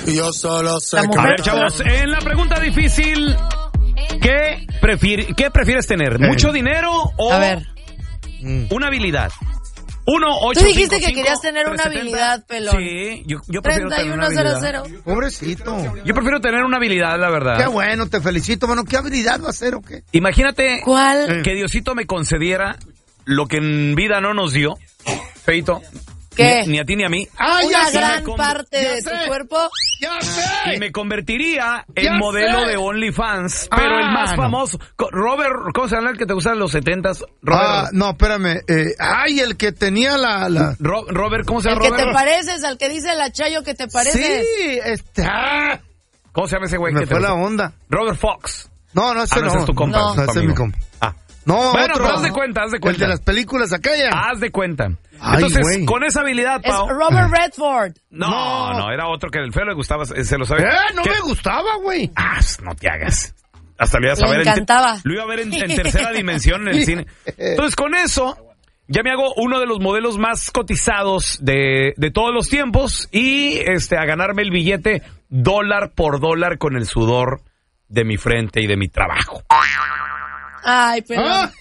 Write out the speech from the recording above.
Yo solo sé La que... A mujer. ver, chavos, en la pregunta difícil, ¿qué prefieres tener? ¿Mucho dinero o A ver, una habilidad? 1, 8, tú dijiste que querías tener una habilidad, pelón. Sí, yo prefiero tener una habilidad. 3100. Pobrecito. Yo prefiero tener una habilidad, la verdad. Qué bueno, te felicito. Bueno, ¿qué habilidad va a ser o qué? Imagínate ¿Cuál? que Diosito me concediera lo que en vida no nos dio, Feito. ¿Qué? Ni a ti ni a mí. ¡Ah, ya Una sé! gran con- parte ya de sé. tu cuerpo. ¡Ya sé! Y me convertiría Ya en modelo sé. de OnlyFans, pero el más no. famoso, Robert, ¿cómo se llama el que te gusta de los 70s? Robert, No, espérame. El que tenía la... Robert, ¿cómo se El llama que Robert? te pareces, al que dice la Chayo que te pareces. Sí, ¿Cómo se llama ese güey me que te fue la gusta? onda. Robert Fox. No, ese no. Ese es tu compa. No. es tu Ese es amigo. mi compa. Ah. No, Bueno, otro. pero haz de cuenta. El de las películas aquella. Haz de cuenta. Ay, Entonces, güey. con esa habilidad, Es Pau... Robert Redford. No, era otro que el feo le gustaba, se lo sabía. No ¿Qué? me gustaba, güey. No te hagas. Hasta lo ibas a Le ver encantaba. lo iba a ver en tercera dimensión en el cine. Entonces, con eso, ya me hago uno de los modelos más cotizados de todos los tiempos y a ganarme el billete dólar por dólar con el sudor de mi frente y de mi trabajo. Ay, pero...